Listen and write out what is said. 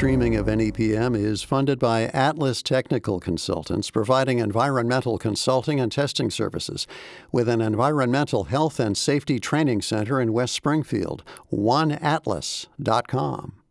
streaming of NEPM is funded by Atlas Technical Consultants, providing environmental consulting and testing services with an environmental health and safety training center in West Springfield. OneAtlas.com.